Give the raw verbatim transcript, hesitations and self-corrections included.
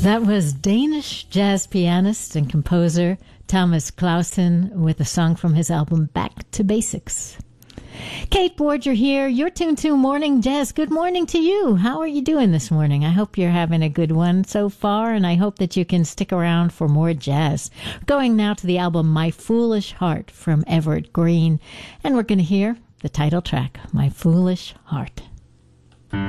That was Danish jazz pianist and composer Thomas Clausen with a song from his album Back to Basics. Kate Borger here. You're tuned to Morning Jazz. Good morning to you. How are you doing this morning? I hope you're having a good one so far, and I hope that you can stick around for more jazz. Going now to the album My Foolish Heart from Everett Green, and we're going to hear the title track, My Foolish Heart.